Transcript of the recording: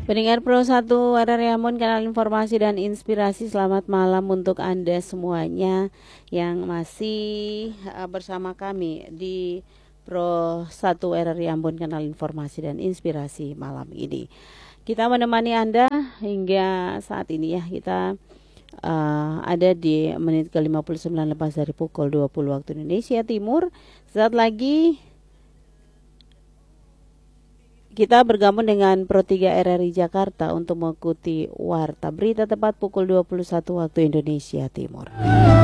Pendengar Pro 1 RRI Ambon, kanal informasi dan inspirasi. Selamat malam untuk Anda semuanya yang masih bersama kami di Pro 1 RRI Ambon, kanal informasi dan inspirasi malam ini. Kita menemani Anda hingga saat ini ya. Kita ada di menit ke-59 lepas dari pukul 20 waktu Indonesia Timur. Saat lagi kita bergabung dengan Pro 3 RRI Jakarta untuk mengikuti Warta Berita tepat pukul 21 waktu Indonesia Timur.